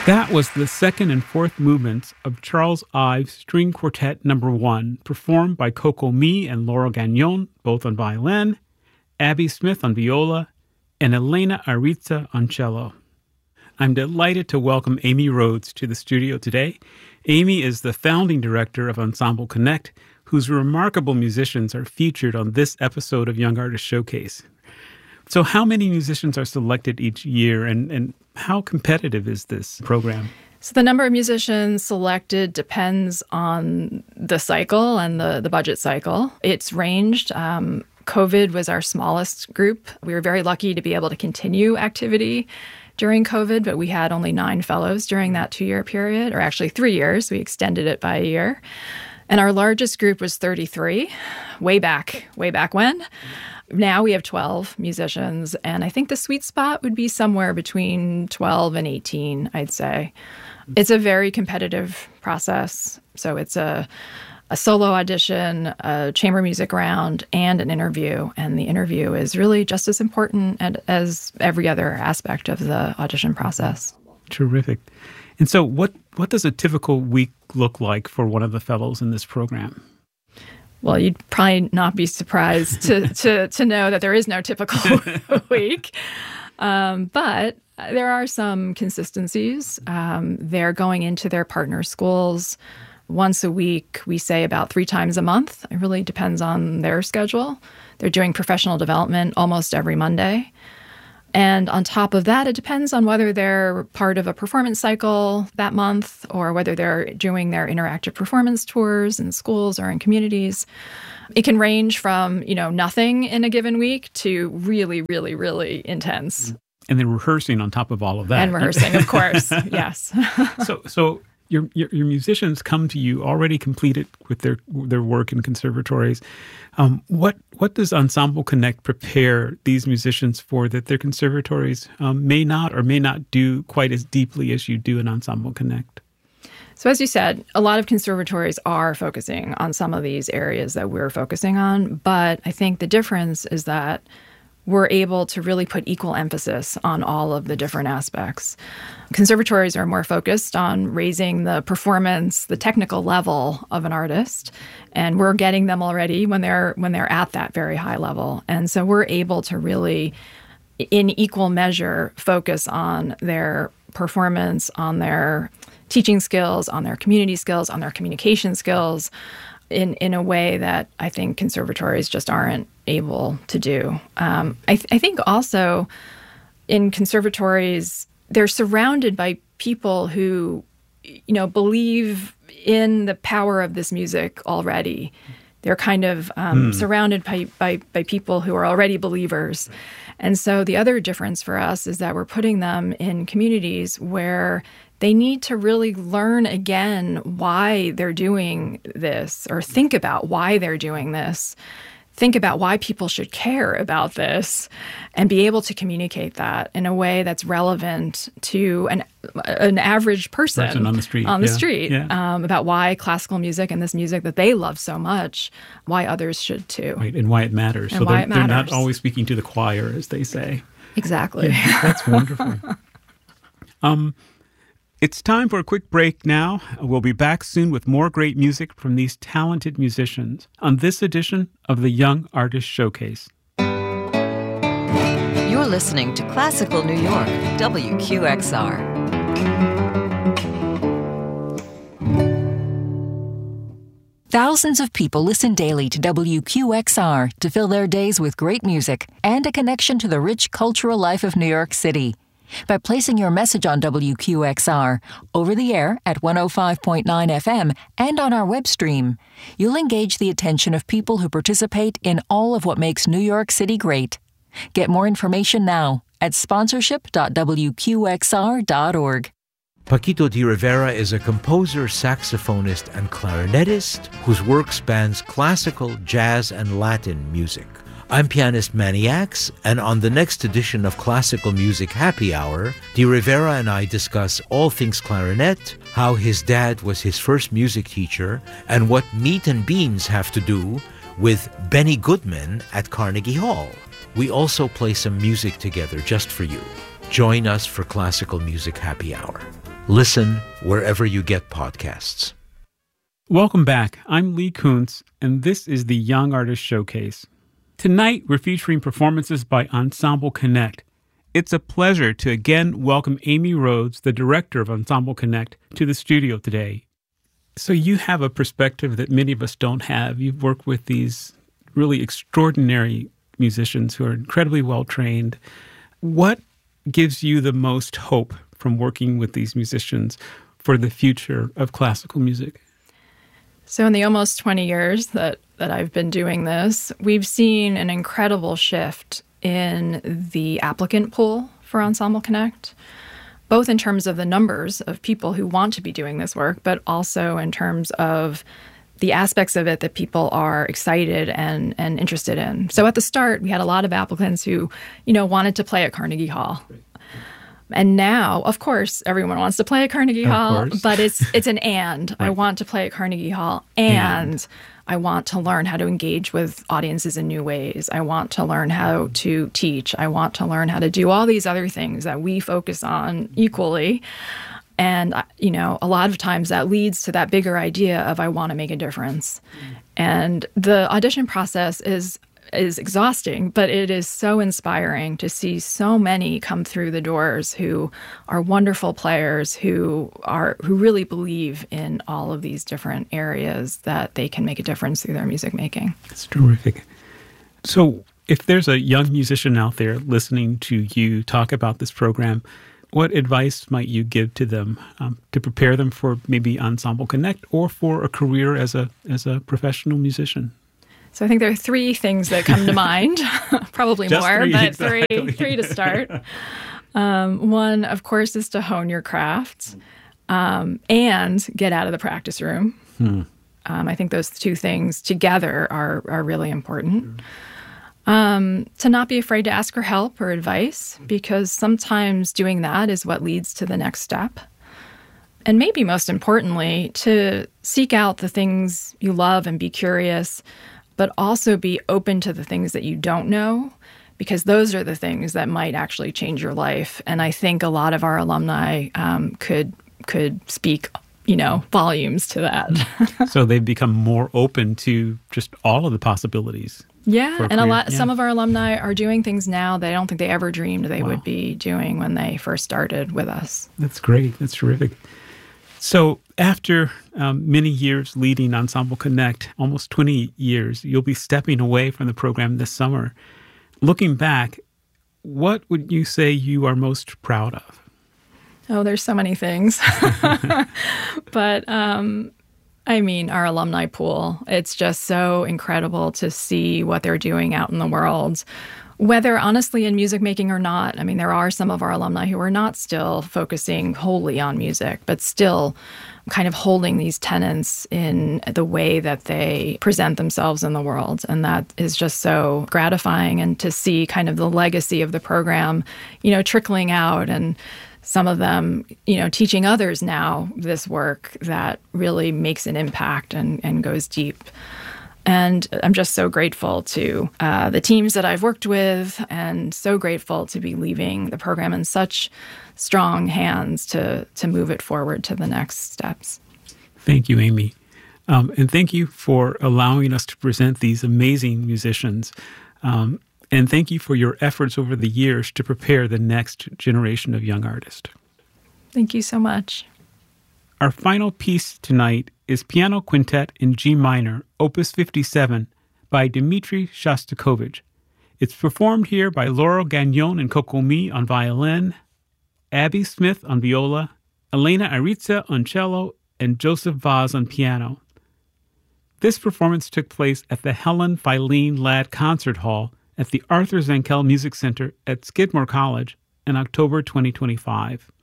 That was the second and fourth movements of Charles Ives String Quartet No. 1, performed by Coco Mi and Laurel Gagnon, both on violin, Abby Smith on viola, and Elena Arizza on cello. I'm delighted to welcome Amy Rhodes to the studio today. Amy is the founding director of Ensemble Connect, whose remarkable musicians are featured on this episode of Young Artist Showcase. So how many musicians are selected each year, and how competitive is this program? So the number of musicians selected depends on the cycle and the budget cycle. It's ranged. COVID was our smallest group. We were very lucky to be able to continue activity during COVID, but we had only 9 fellows during that 2-year period, or actually 3 years. We extended it by a year. And our largest group was 33, way back when. Now we have 12 musicians, and I think the sweet spot would be somewhere between 12 and 18, I'd say. It's a very competitive process. So it's a solo audition, a chamber music round, and an interview. And the interview is really just as important as every other aspect of the audition process. Terrific. And so what does a typical week look like for one of the fellows in this program? Well, you'd probably not be surprised to know that there is no typical week. But there are some consistencies. They're going into their partner schools once a week, we say about 3 times a month. It really depends on their schedule. They're doing professional development almost every Monday. And on top of that, it depends on whether they're part of a performance cycle that month or whether they're doing their interactive performance tours in schools or in communities. It can range from, nothing in a given week to really, really, really intense. And then rehearsing on top of all of that. And rehearsing, of course, yes. So your musicians come to you already completed with their work in conservatories. What does Ensemble Connect prepare these musicians for that their conservatories may not or may not do quite as deeply as you do in Ensemble Connect? So as you said, a lot of conservatories are focusing on some of these areas that we're focusing on, but I think the difference is that we're able to really put equal emphasis on all of the different aspects. Conservatories are more focused on raising the performance, the technical level of an artist, and we're getting them already when they're at that very high level. And so we're able to really, in equal measure, focus on their performance, on their teaching skills, on their community skills, on their communication skills, in a way that I think conservatories just aren't able to do. I think also in conservatories, they're surrounded by people who, believe in the power of this music already. They're kind of surrounded by people who are already believers. And so the other difference for us is that we're putting them in communities where they need to really learn again why they're doing this, or think about why they're doing this, think about why people should care about this, and be able to communicate that in a way that's relevant to an average person on the street, about why classical music and this music that they love so much, why others should too. Right, and why it matters. And so they're not always speaking to the choir, as they say. Exactly. Yeah, that's wonderful. It's time for a quick break now. We'll be back soon with more great music from these talented musicians on this edition of the Young Artist Showcase. You're listening to Classical New York, WQXR. Thousands of people listen daily to WQXR to fill their days with great music and a connection to the rich cultural life of New York City. By placing your message on WQXR, over the air at 105.9 FM and on our web stream, you'll engage the attention of people who participate in all of what makes New York City great. Get more information now at sponsorship.wqxr.org. Paquito D'Rivera is a composer, saxophonist, and clarinetist whose work spans classical, jazz, and Latin music. I'm pianist Manny Axe, and on the next edition of Classical Music Happy Hour, D'Rivera and I discuss all things clarinet, how his dad was his first music teacher, and what meat and beans have to do with Benny Goodman at Carnegie Hall. We also play some music together just for you. Join us for Classical Music Happy Hour. Listen wherever you get podcasts. Welcome back. I'm Lee Kuntz, and this is the Young Artist Showcase. Tonight, we're featuring performances by Ensemble Connect. It's a pleasure to again welcome Amy Rhodes, the director of Ensemble Connect, to the studio today. So you have a perspective that many of us don't have. You've worked with these really extraordinary musicians who are incredibly well-trained. What gives you the most hope from working with these musicians for the future of classical music? So in the almost 20 years that I've been doing this, we've seen an incredible shift in the applicant pool for Ensemble Connect, both in terms of the numbers of people who want to be doing this work, but also in terms of the aspects of it that people are excited and interested in. So at the start, we had a lot of applicants who, wanted to play at Carnegie Hall. And now, of course, everyone wants to play at Carnegie Hall, but it's an and. Right. I want to play at Carnegie Hall, and I want to learn how to engage with audiences in new ways. I want to learn how to teach. I want to learn how to do all these other things that we focus on equally. And, a lot of times that leads to that bigger idea of I want to make a difference. And the audition process is exhausting, but it is so inspiring to see so many come through the doors who are wonderful players, who really believe in all of these different areas that they can make a difference through their music making. It's terrific. So if there's a young musician out there listening to you talk about this program, what advice might you give to them to prepare them for maybe Ensemble Connect or for a career as a professional musician? So I think there are three things that come to mind, probably Just more, three, but exactly. three to start. One, of course, is to hone your craft and get out of the practice room. I think those two things together are really important. To not be afraid to ask for help or advice, because sometimes doing that is what leads to the next step. And maybe most importantly, to seek out the things you love and be curious, but also be open to the things that you don't know, because those are the things that might actually change your life. And I think a lot of our alumni could speak, volumes to that. So they've become more open to just all of the possibilities. Yeah, and some of our alumni are doing things now that I don't think they ever dreamed they would be doing when they first started with us. That's great. That's terrific. So after many years leading Ensemble Connect, almost 20 years, you'll be stepping away from the program this summer. Looking back, what would you say you are most proud of? Oh, there's so many things. But, our alumni pool, it's just so incredible to see what they're doing out in the world. Whether honestly in music making or not, there are some of our alumni who are not still focusing wholly on music, but still kind of holding these tenets in the way that they present themselves in the world. And that is just so gratifying, and to see kind of the legacy of the program, trickling out, and some of them, teaching others now this work that really makes an impact and goes deep. And I'm just so grateful to the teams that I've worked with, and so grateful to be leaving the program in such strong hands to move it forward to the next steps. Thank you, Amy. And thank you for allowing us to present these amazing musicians. And thank you for your efforts over the years to prepare the next generation of young artists. Thank you so much. Our final piece tonight is Piano Quintet in G minor, Opus 57, by Dmitri Shostakovich. It's performed here by Laurel Gagnon and Coco Mi on violin, Abby Smith on viola, Elena Aritza on cello, and Joseph Vaz on piano. This performance took place at the Helen Filene Ladd Concert Hall at the Arthur Zankel Music Center at Skidmore College in October 2025.